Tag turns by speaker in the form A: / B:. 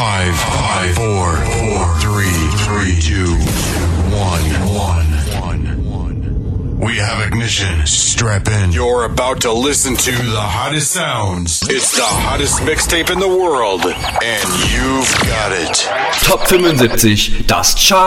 A: 5, 4, 3, 2, 1. We have ignition. Strap in. You're about to listen to the hottest sounds. It's the hottest mixtape in the world. And you've got it.
B: Top 75, das Chart